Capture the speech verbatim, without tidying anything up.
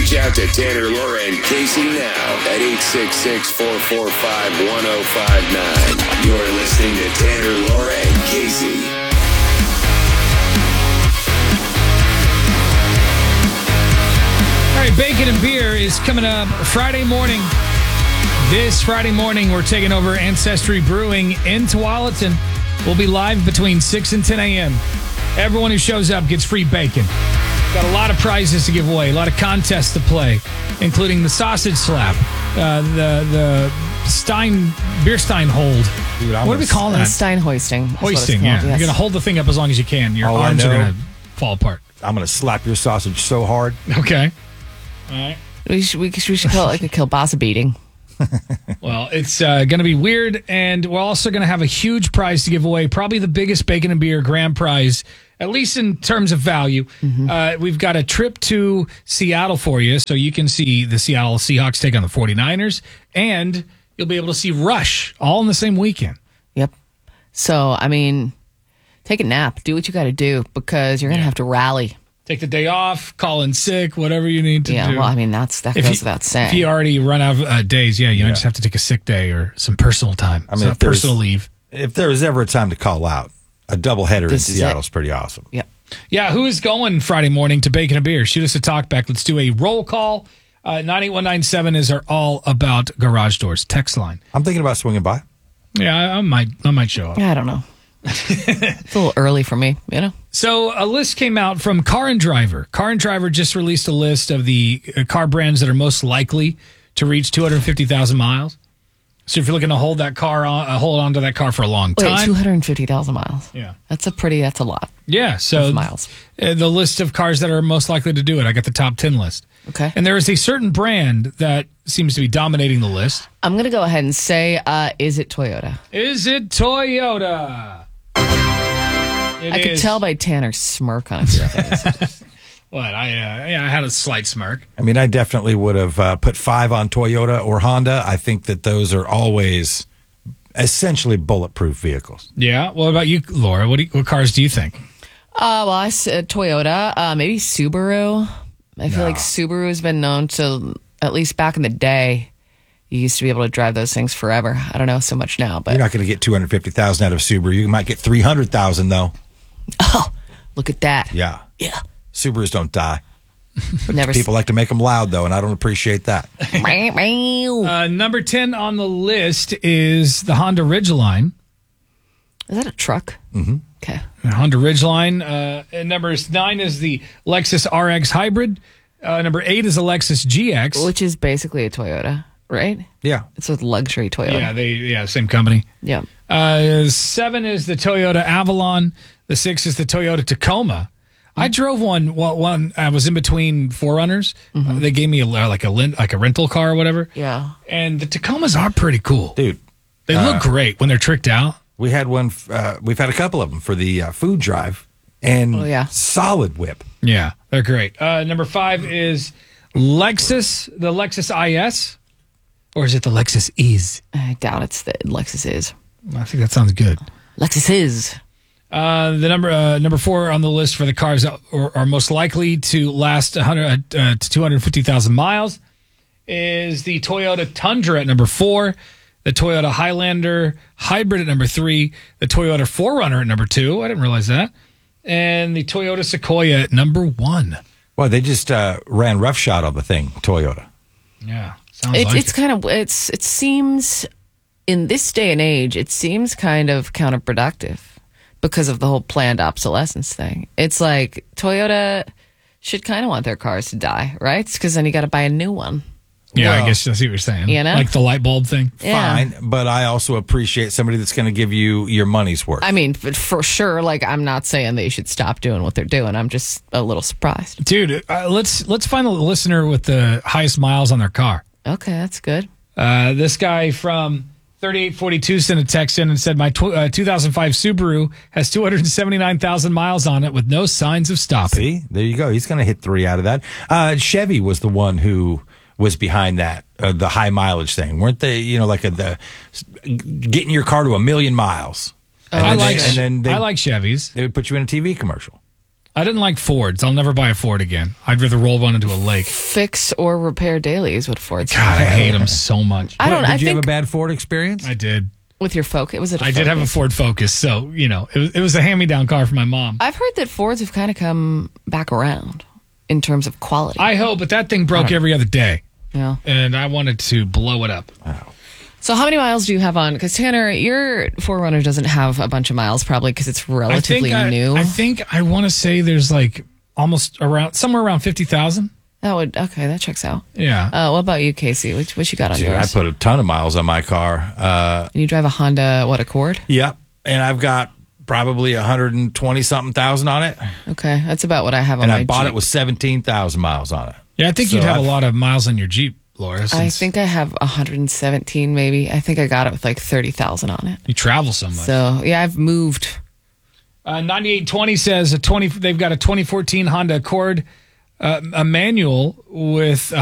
Reach out to Tanner, Laura, and Casey now at eight six six, four four five, one oh five nine. You're listening to Tanner, Laura, and Casey. All right, Bacon and Beer is coming up Friday morning. This Friday morning, we're taking over Ancestry Brewing in Tualatin. We'll be live between six and ten a.m. Everyone who shows up gets free bacon. Got a lot of prizes to give away, a lot of contests to play, including the sausage slap, uh, the the Stein beer Stein hold. Dude, what do we call that? Stein hoisting. Hoisting, yeah. Yes. You're going to hold the thing up as long as you can. Your All arms I are know- going to fall apart. I'm going to slap your sausage so hard. Okay. All right. We should, we should, we should call it like a kielbasa beating. Well, it's uh, going to be weird, and we're also going to have a huge prize to give away, probably the biggest Bacon and Beer grand prize, at least in terms of value. Mm-hmm. Uh, we've got a trip to Seattle for you, so you can see the Seattle Seahawks take on the forty-niners, and you'll be able to see Rush all in the same weekend. Yep. So, I mean, take a nap. Do what you got to do, because you're going to Yeah. have to rally. Take the day off, call in sick, whatever you need to Yeah, do. well, I mean, that's that If goes you- without saying. If you already run out of uh, days, yeah, you Yeah. just have to take a sick day or some personal time. I mean, Some if there's- personal leave. If there was ever a time to call out, a doubleheader in This is Seattle it. is pretty awesome. Yep. Yeah, who is going Friday morning to Bacon and Beer? Shoot us a talk back. Let's do a roll call. Uh, nine eight one nine seven is our all about garage doors text line. I'm thinking about swinging by. Yeah, I, I might I might show up. I don't know. It's a little early for me, you know? So a list came out from Car and Driver. Car and Driver just released a list of the uh, car brands that are most likely to reach two hundred fifty thousand miles. So if you're looking to hold that car on, uh, hold on to that car for a long Wait, time. two hundred fifty thousand miles. Yeah. That's a pretty, that's a lot Yeah, so of miles. uh, the list of cars that are most likely to do it. I got the top ten list. Okay. And there is a certain brand that seems to be dominating the list. I'm going to go ahead and say, uh, is it Toyota? Is it Toyota? It I could is. tell by Tanner's smirk on his face. What? I, uh, yeah, I had a slight smirk. I mean, I definitely would have uh, put five on Toyota or Honda. I think that those are always essentially bulletproof vehicles. Yeah. What about you, Laura? What, do you, what cars do you think? Uh, well, I said Toyota, uh, maybe Subaru. I feel No. like Subaru has been known to, at least back in the day, you used to be able to drive those things forever. I don't know so much now, but You're not going to get two hundred fifty thousand out of Subaru. You might get three hundred thousand though. oh, look at that. Yeah. Yeah. Subarus don't die. Never People like to make them loud though, and I don't appreciate that. Is Uh, number ten on the list is the Honda Ridgeline. that a truck? Mm-hmm. Okay. The Honda Ridgeline. Uh, and number nine is the Lexus R X Hybrid. Uh, number eight is the Lexus G X. Which is basically a Toyota, right? Yeah. It's a luxury Toyota. Yeah, they yeah same company. Yeah. Uh, seven is the Toyota Avalon. The six is the Toyota Tacoma. I drove one. Well, one I was in between Forerunners. Uh, they gave me a, like a lin- like a rental car or whatever. Yeah. And the Tacomas are pretty cool. Dude, They look great when they're tricked out. we had one, uh, we've had a couple of them for the uh, food drive, and Oh, yeah. solid whip. Yeah, they're great. Uh, number five is Lexus, the Lexus I S, or is it the Lexus Is? I doubt it's the Lexus is. I think that sounds good. Lexus is. Uh, the number uh, number four on the list for the cars that are, are most likely to last one hundred uh, to two hundred fifty thousand miles is the Toyota Tundra at number four, the Toyota Highlander Hybrid at number three, the Toyota four runner at number two. I didn't realize that. And the Toyota Sequoia at number one. Well, they just uh, ran roughshod on the thing, Toyota. Yeah, sounds It's like it's it. kind of it's it seems in this day and age it seems kind of counterproductive because of the whole planned obsolescence thing. It's like Toyota should kind of want their cars to die, right? Because then you got to buy a new one. Yeah, I Well, guess I see what you're saying. you know? Like the light bulb thing. Yeah. Fine, but I also appreciate somebody that's going to give you your money's worth. I mean, for, for sure. Like, I'm not saying they should stop doing what they're doing. I'm just a little surprised. Dude, uh, let's let's find a listener with the highest miles on their car. Okay, that's good. Uh, this guy from thirty-eight forty-two sent a text in and said, my tw- uh, two thousand five Subaru has two hundred seventy-nine thousand miles on it with no signs of stopping. See, there you go. He's going to hit three out of that. Uh, Chevy was the one who was behind that, uh, the high mileage thing. Weren't they, you know, like a, the getting your car to a million miles? And I then like they- and then they, I like Chevys. they would put you in a T V commercial. I didn't like Fords. I'll never buy a Ford again. I'd rather roll one into a lake. Fix or repair daily is what Ford's. God, I hate them so much. I don't. What, did I you think have a bad Ford experience? I did. with your Focus. Was it? A I did have a Focus? Ford Focus, so you know it was, it was a hand-me-down car for my mom. I've heard that Fords have kind of come back around in terms of quality. I hope, but that thing broke every other day, yeah. and I wanted to blow it up. So how many miles do you have on? Because Tanner, your four runner doesn't have a bunch of miles, probably because it's relatively I think new. I, I think I want to say there's like almost around somewhere around fifty thousand. that would okay. That checks out. Yeah. Uh, what about you, Casey? What, what you got on Dude, I yours? put a ton of miles on my car. Uh, you drive a Honda what Accord? yep. And I've got probably one hundred twenty something thousand on it. Okay, that's about what I have on And my I bought Jeep. it with seventeen thousand miles on it. Yeah, I think So you'd have I've- a lot of miles on your Jeep, Laura. I Since think I have one hundred seventeen, maybe. I think I got it with like thirty thousand on it. you travel so much. So yeah, I've moved. Uh, ninety-eight twenty says a twenty. They've got a twenty fourteen Honda Accord, uh, a manual with